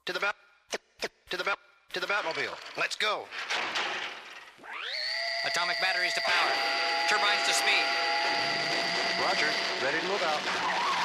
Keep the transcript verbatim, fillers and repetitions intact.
To the Bat, to the Bat, to the Batmobile. Let's go. Atomic batteries to power. Turbines to speed. Roger. Ready to move out.